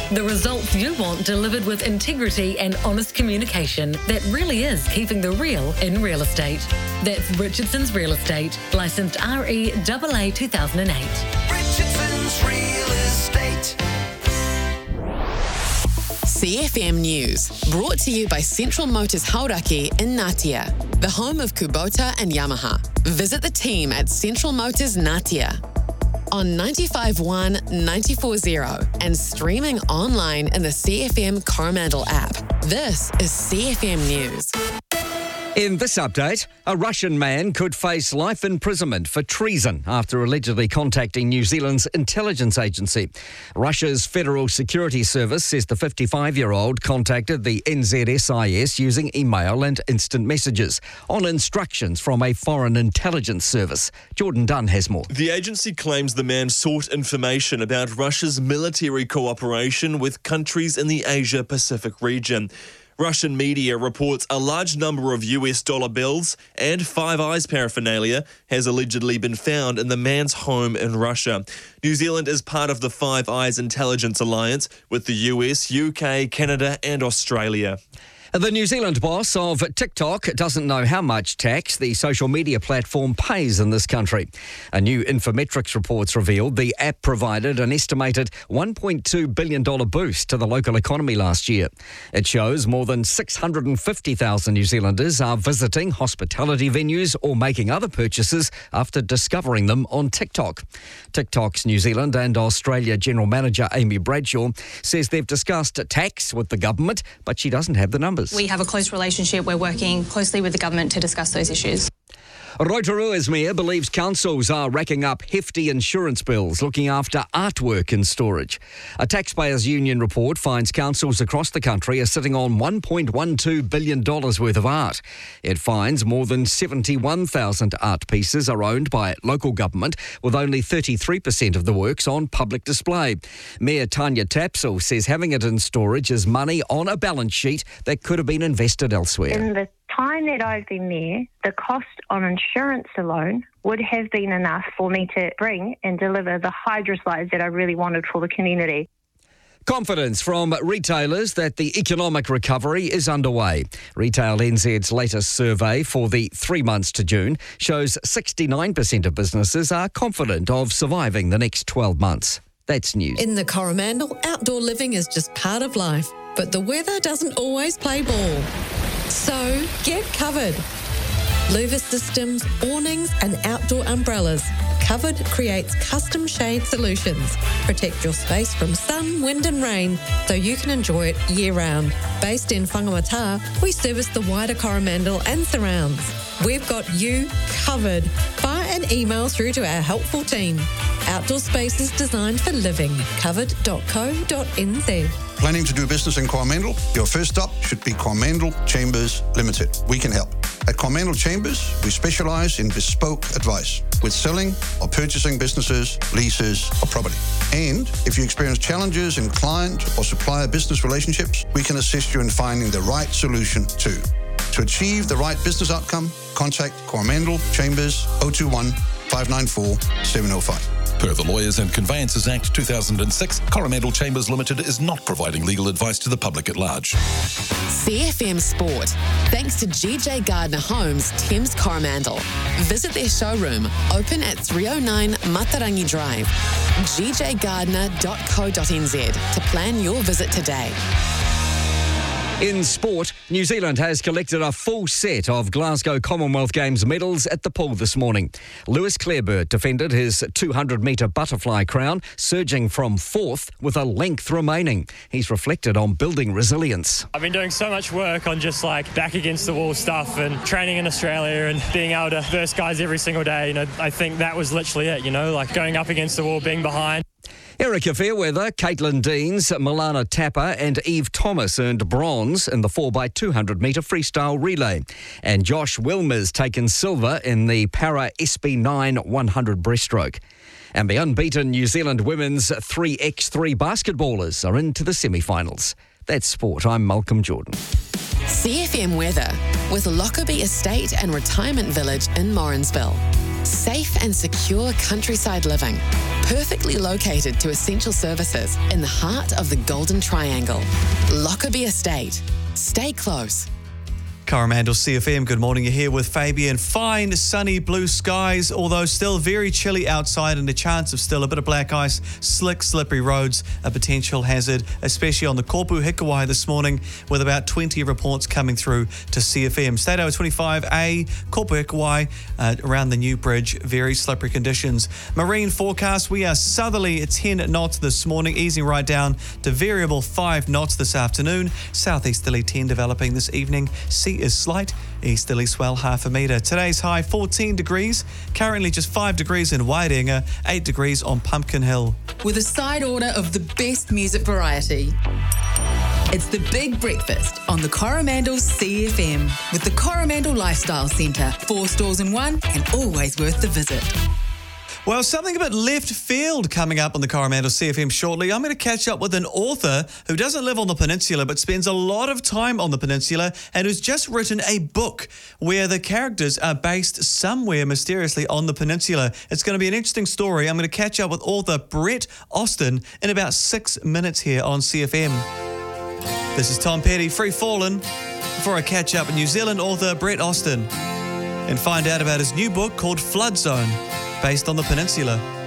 The results you want delivered with integrity and honest communication that really is keeping the real in real estate. That's Richardson's Real Estate, licensed REAA 2008. Richardson's Real Estate. CFM News, brought to you by Central Motors Hauraki in Ngatea, the home of Kubota and Yamaha. Visit the team at Central Motors Ngatea on 95.1, 94.0 and streaming online in the CFM Coromandel app. This is CFM News. In this update, a Russian man could face life imprisonment for treason after allegedly contacting New Zealand's intelligence agency. Russia's Federal Security Service says the 55-year-old contacted the NZSIS using email and instant messages on instructions from a foreign intelligence service. Jordan Dunn has more. The agency claims the man sought information about Russia's military cooperation with countries in the Asia-Pacific region. Russian media reports a large number of US dollar bills and Five Eyes paraphernalia has allegedly been found in the man's home in Russia. New Zealand is part of the Five Eyes Intelligence Alliance with the US, UK, Canada and Australia. The New Zealand boss of TikTok doesn't know how much tax the social media platform pays in this country. A new Infometrics reports revealed the app provided an estimated $1.2 billion boost to the local economy last year. It shows more than 650,000 New Zealanders are visiting hospitality venues or making other purchases after discovering them on TikTok. TikTok's New Zealand and Australia General Manager Amy Bradshaw says they've discussed tax with the government, but she doesn't have the numbers. We have a close relationship. We're working closely with the government to discuss those issues. Rotorua's mayor believes councils are racking up hefty insurance bills looking after artwork in storage. A taxpayers union report finds councils across the country are sitting on $1.12 billion worth of art. It finds more than 71,000 art pieces are owned by local government, with only 33% of the works on public display. Mayor Tanya Tapsell says having it in storage is money on a balance sheet that could have been invested elsewhere. In the time that I've been there, the cost on insurance alone would have been enough for me to bring and deliver the hydro slides that I really wanted for the community. Confidence from retailers that the economic recovery is underway. Retail NZ's latest survey for the 3 months to June shows 69% of businesses are confident of surviving the next 12 months. That's news. In the Coromandel, outdoor living is just part of life, but the weather doesn't always play ball. So get covered. Louver systems, awnings and outdoor umbrellas. Covered creates custom shade solutions. Protect your space from sun, wind and rain so you can enjoy it year-round. Based in Whangamata, we service the wider Coromandel and surrounds. We've got you covered. Fire an email through to our helpful team. Outdoor spaces designed for living. Covered.co.nz. Planning to do business in Coromandel? Your first stop should be Coromandel Chambers Limited. We can help. At Coromandel Chambers, we specialise in bespoke advice with selling or purchasing businesses, leases or property. And if you experience challenges in client or supplier business relationships, we can assist you in finding the right solution too. To achieve the right business outcome, contact Coromandel Chambers 021 594 705. Per the Lawyers and Conveyances Act 2006, Coromandel Chambers Limited is not providing legal advice to the public at large. CFM Sport, thanks to GJ Gardner Homes, Thames Coromandel. Visit their showroom, open at 309 Matarangi Drive. gjgardner.co.nz to plan your visit today. In sport, New Zealand has collected a full set of Glasgow Commonwealth Games medals at the pool this morning. Lewis Clareburt defended his 200-metre butterfly crown, surging from fourth with a length remaining. He's reflected on building resilience. I've been doing so much work on just like back against the wall stuff and training in Australia and being able to verse guys every single day. I think that was literally it, like going up against the wall, being behind. Erica Fairweather, Caitlin Deans, Milana Tapper and Eve Thomas earned bronze in the 4x200 metre freestyle relay. And Josh Wilmer's taken silver in the Para SB9 100 breaststroke. And the unbeaten New Zealand women's 3x3 basketballers are into the semi-finals. That's sport. I'm Malcolm Jordan. CFM weather with Lockerbie Estate and Retirement Village in Morrinsville. Safe and secure countryside living, perfectly located to essential services in the heart of the Golden Triangle. Lockerbie Estate. Stay close. Coromandel CFM, good morning. You're here with Fabian. Fine, sunny blue skies, although still very chilly outside and a chance of still a bit of black ice, slick, slippery roads, a potential hazard, especially on the Kopu Hikawai this morning, with about 20 reports coming through to CFM. State Highway 25A, Kopu Hikawai, around the new bridge, very slippery conditions. Marine forecast, we are southerly at 10 knots this morning, easing right down to variable 5 knots this afternoon. Southeasterly 10 developing this evening. Sea is slight, easterly swell half a metre. Today's high 14 degrees, currently just 5 degrees in Wairinga, 8 degrees on Pumpkin Hill. With a side order of the best music variety. It's the Big Breakfast on the Coromandel CFM with the Coromandel Lifestyle Centre. 4 stores in one and always worth the visit. Well, something a bit left field coming up on the Coromandel CFM shortly. I'm going to catch up with an author who doesn't live on the peninsula but spends a lot of time on the peninsula and who's just written a book where the characters are based somewhere mysteriously on the peninsula. It's going to be an interesting story. I'm going to catch up with author Brett Austin in about 6 minutes here on CFM. This is Tom Petty, Free Fallin', before I catch up with New Zealand author Brett Austin and find out about his new book called Flood Zone, based on the peninsula.